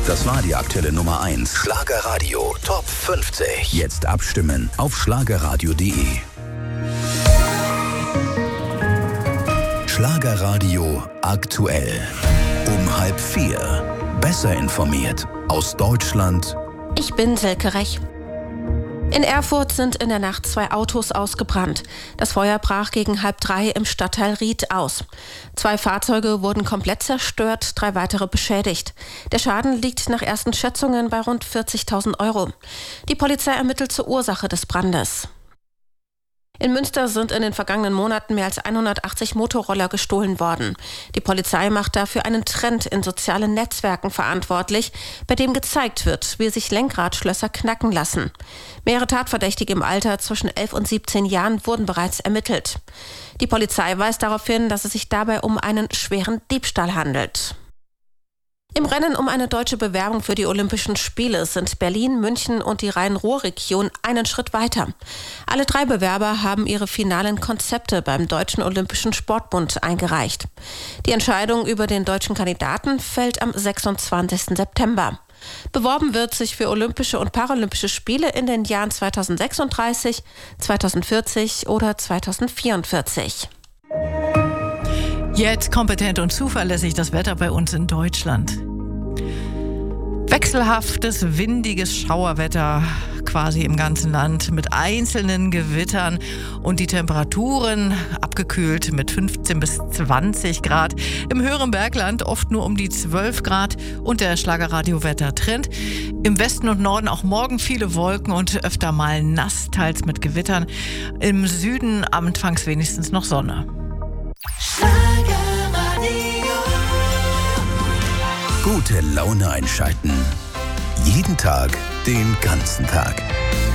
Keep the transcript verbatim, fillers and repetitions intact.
Das war die aktuelle Nummer eins. Schlagerradio Top fünfzig. Jetzt abstimmen auf schlagerradio punkt de. Schlagerradio aktuell. Um halb vier. Besser informiert aus Deutschland. Ich bin Silke Rech. In Erfurt sind in der Nacht zwei Autos ausgebrannt. Das Feuer brach gegen halb drei im Stadtteil Ried aus. Zwei Fahrzeuge wurden komplett zerstört, drei weitere beschädigt. Der Schaden liegt nach ersten Schätzungen bei rund vierzigtausend Euro. Die Polizei ermittelt zur Ursache des Brandes. In Münster sind in den vergangenen Monaten mehr als hundertachtzig Motorroller gestohlen worden. Die Polizei macht dafür einen Trend in sozialen Netzwerken verantwortlich, bei dem gezeigt wird, wie sich Lenkradschlösser knacken lassen. Mehrere Tatverdächtige im Alter zwischen elf und siebzehn Jahren wurden bereits ermittelt. Die Polizei weist darauf hin, dass es sich dabei um einen schweren Diebstahl handelt. Im Rennen um eine deutsche Bewerbung für die Olympischen Spiele sind Berlin, München und die Rhein-Ruhr-Region einen Schritt weiter. Alle drei Bewerber haben ihre finalen Konzepte beim Deutschen Olympischen Sportbund eingereicht. Die Entscheidung über den deutschen Kandidaten fällt am sechsundzwanzigsten September. Beworben wird sich für Olympische und Paralympische Spiele in den Jahren zweitausendsechsunddreißig, zweitausendvierzig oder zweitausendvierundvierzig. Jetzt kompetent und zuverlässig das Wetter bei uns in Deutschland. Wechselhaftes, windiges Schauerwetter quasi im ganzen Land mit einzelnen Gewittern und die Temperaturen abgekühlt mit fünfzehn bis zwanzig Grad. Im höheren Bergland oft nur um die zwölf Grad und der Schlagerradio-Wetter-Trend. Im Westen und Norden auch morgen viele Wolken und öfter mal nass, teils mit Gewittern. Im Süden anfangs wenigstens noch Sonne. Gute Laune einschalten. Jeden Tag, den ganzen Tag.